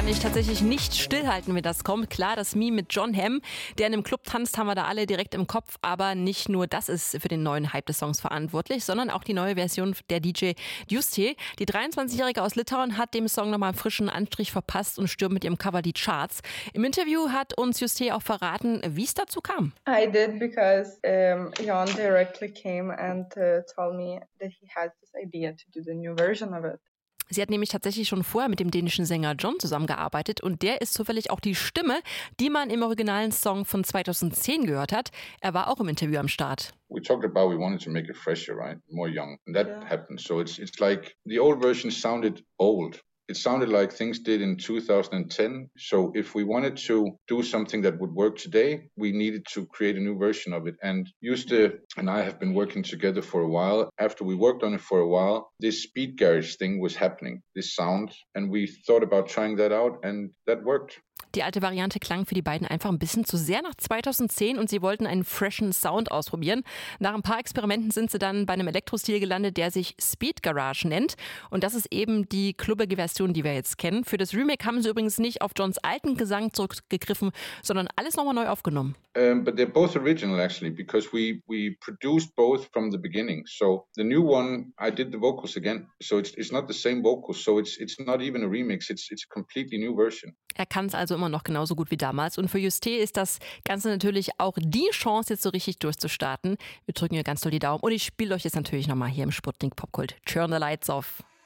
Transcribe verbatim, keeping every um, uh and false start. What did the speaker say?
kann ich tatsächlich nicht stillhalten, wenn das kommt. Klar, das Meme mit Jon Hamm, der in einem Club tanzt, haben wir da alle direkt im Kopf. Aber nicht nur das ist für den neuen Hype des Songs verantwortlich, sondern auch die neue Version der D J Juste. Die dreiundzwanzigjährige aus Litauen hat dem Song nochmal einen frischen Anstrich verpasst und stürmt mit ihrem Cover die Charts. Im Interview hat uns Juste auch verraten, wie es dazu kam. I did because um, Jon directly came and uh, told me that he has this idea to do the new version of it. Sie hat nämlich tatsächlich schon vorher mit dem dänischen Sänger Jon zusammengearbeitet und der ist zufällig auch die Stimme, die man im originalen Song von zweitausendzehn gehört hat. Er war auch im Interview am Start. We talked about we wanted to make it fresher, right? More young. And that Yeah. happened. So it's it's like the old version sounded old. It sounded like things did in two thousand ten. So if we wanted to do something that would work today, we needed to create a new version of it. And Juste and I have been working together for a while. After we worked on it for a while, this speed garage thing was happening, this sound. And we thought about trying that out and that worked. Die alte Variante klang für die beiden einfach ein bisschen zu sehr nach zweitausendzehn und sie wollten einen freshen Sound ausprobieren. Nach ein paar Experimenten sind sie dann bei einem Elektrostil gelandet, der sich Speed Garage nennt. Und das ist eben die klubbige Version, die wir jetzt kennen. Für das Remake haben sie übrigens nicht auf Jons alten Gesang zurückgegriffen, sondern alles nochmal neu aufgenommen. Um, but they're both original actually because we we produced both from the beginning. So the new one, I did the vocals again. So it's it's not the same vocals. So it's it's not even a remix. It's it's a completely new version. Er kann es also immer noch genauso gut wie damals. Und für Juste ist das Ganze natürlich auch die Chance, jetzt so richtig durchzustarten. Wir drücken ihr ganz doll die Daumen. Und ich spiele euch jetzt natürlich nochmal hier im Sputnik Popkult Turn the Lights Off.